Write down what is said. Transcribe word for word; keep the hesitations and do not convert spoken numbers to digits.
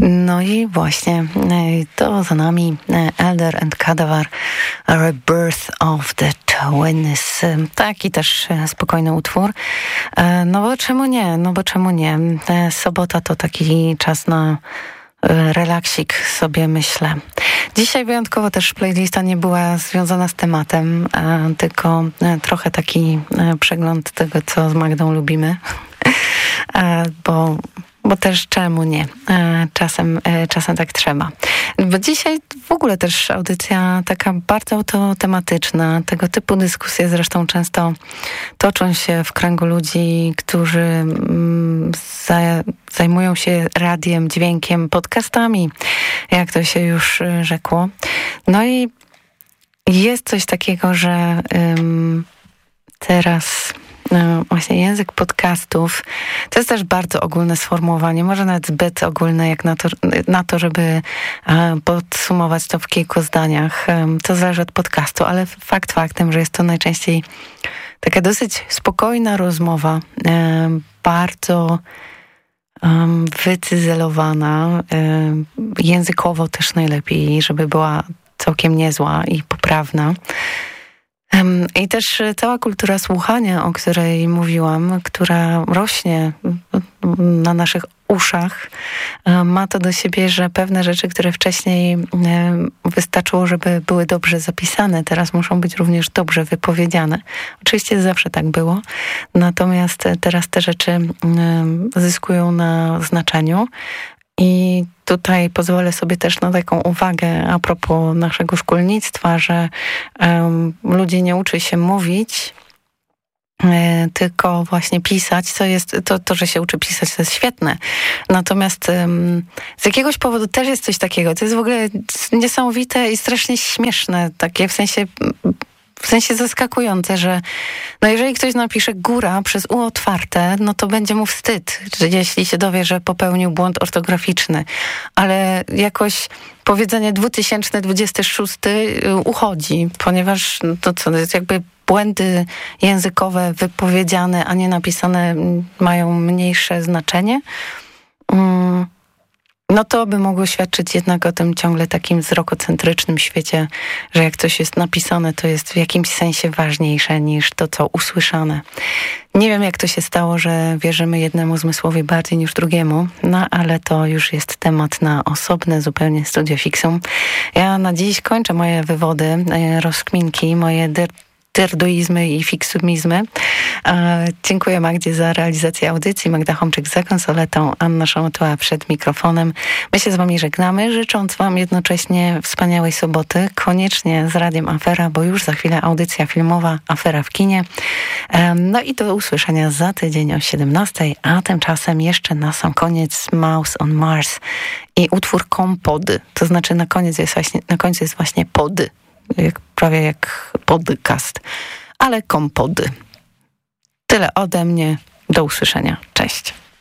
No i właśnie to za nami Elder and Cadaver, Rebirth of the Twins. Taki też spokojny utwór. No bo czemu nie? No bo czemu nie? Sobota to taki czas na relaksik, sobie myślę. Dzisiaj wyjątkowo też playlista nie była związana z tematem, tylko trochę taki przegląd tego, co z Magdą lubimy. Bo Bo też czemu nie? Czasem, czasem tak trzeba. Bo dzisiaj w ogóle też audycja taka bardzo to tematyczna. Tego typu dyskusje zresztą często toczą się w kręgu ludzi, którzy zajmują się radiem, dźwiękiem, podcastami, jak to się już rzekło. No i jest coś takiego, że um, teraz... No, właśnie język podcastów to jest też bardzo ogólne sformułowanie, może nawet zbyt ogólne jak na to, na to żeby e, podsumować to w kilku zdaniach. E, to zależy od podcastu, ale fakt faktem, że jest to najczęściej taka dosyć spokojna rozmowa, e, bardzo e, wycyzelowana, e, językowo też najlepiej, żeby była całkiem niezła i poprawna. I też cała kultura słuchania, o której mówiłam, która rośnie na naszych uszach, ma to do siebie, że pewne rzeczy, które wcześniej wystarczyło, żeby były dobrze zapisane, teraz muszą być również dobrze wypowiedziane. Oczywiście zawsze tak było, natomiast teraz te rzeczy zyskują na znaczeniu. I tutaj pozwolę sobie też na taką uwagę a propos naszego szkolnictwa, że um, ludzie nie uczy się mówić, e, tylko właśnie pisać, co jest, to, to, że się uczy pisać, to jest świetne. Natomiast um, z jakiegoś powodu też jest coś takiego, to jest w ogóle niesamowite i strasznie śmieszne, takie w sensie... W sensie zaskakujące, że no jeżeli ktoś napisze góra przez U otwarte, no to będzie mu wstyd, że jeśli się dowie, że popełnił błąd ortograficzny. Ale jakoś powiedzenie dwa tysiące dwudziesty szósty uchodzi, ponieważ to co, jest jakby błędy językowe wypowiedziane, a nie napisane mają mniejsze znaczenie. Mm. No to by mogło świadczyć jednak o tym ciągle takim wzrokocentrycznym świecie, że jak coś jest napisane, to jest w jakimś sensie ważniejsze niż to, co usłyszane. Nie wiem, jak to się stało, że wierzymy jednemu zmysłowi bardziej niż drugiemu, no ale to już jest temat na osobne zupełnie Studio Fixum. Ja na dziś kończę moje wywody, rozkminki, moje dyr tyrduizmy i fiksumizmy. E, dziękuję Magdzie za realizację audycji, Magda Homczyk za konsoletą, Anna Szamotuła przed mikrofonem. My się z wami żegnamy, życząc wam jednocześnie wspaniałej soboty, koniecznie z Radiem Afera, bo już za chwilę audycja filmowa Afera w kinie. E, no i do usłyszenia za tydzień o siedemnastej, a tymczasem jeszcze na sam koniec Mouse on Mars i utwór Kompody, to znaczy na koniec jest właśnie, na końcu jest właśnie pody. Jak, prawie jak podcast, ale kompody. Tyle ode mnie. Do usłyszenia. Cześć.